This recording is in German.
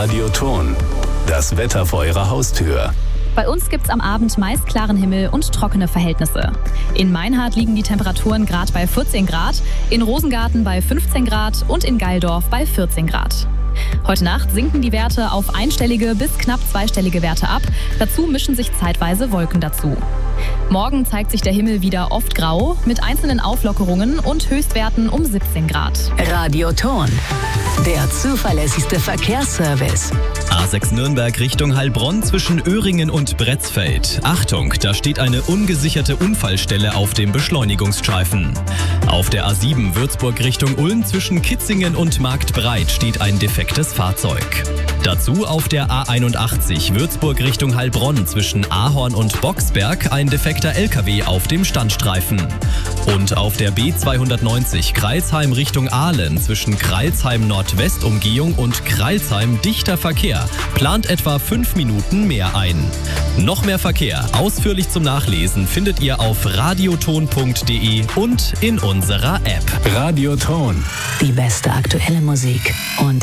Radioton. Das Wetter vor Ihrer Haustür. Bei uns gibt's am Abend meist klaren Himmel und trockene Verhältnisse. In Meinhard liegen die Temperaturen gerade bei 14 Grad, in Rosengarten bei 15 Grad und in Geildorf bei 14 Grad. Heute Nacht sinken die Werte auf einstellige bis knapp zweistellige Werte ab. Dazu mischen sich zeitweise Wolken dazu. Morgen zeigt sich der Himmel wieder oft grau, mit einzelnen Auflockerungen und Höchstwerten um 17 Grad. Radioton, der zuverlässigste Verkehrsservice. A6 Nürnberg Richtung Heilbronn zwischen Öhringen und Bretzfeld. Achtung, da steht eine ungesicherte Unfallstelle auf dem Beschleunigungsstreifen. Auf der A7 Würzburg Richtung Ulm zwischen Kitzingen und Marktbreit steht ein defektes Fahrzeug. Dazu auf der A81 Würzburg Richtung Heilbronn zwischen Ahorn und Boxberg ein defekter LKW auf dem Standstreifen. Und auf der B290 Crailsheim Richtung Aalen zwischen Crailsheim Nordwestumgehung und Crailsheim dichter Verkehr. Plant etwa 5 Minuten mehr ein. Noch mehr Verkehr, ausführlich zum Nachlesen, findet ihr auf radioton.de und in unserer App. Radioton. Die beste aktuelle Musik und